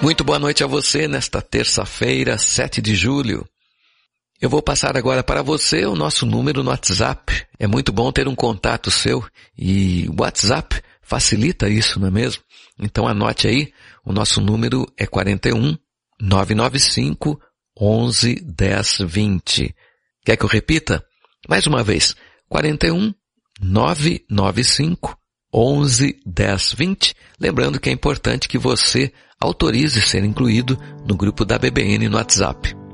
Muito boa noite a você nesta terça-feira, 7 de julho. Eu vou passar agora para você o nosso número no WhatsApp. É muito bom ter um contato seu e o WhatsApp facilita isso, não é mesmo? Então anote aí, o nosso número é 41 995 11 10 20. Quer que eu repita? Mais uma vez, 41 995 11 10 20. Lembrando que é importante que você autorize ser incluído no grupo da BBN no WhatsApp.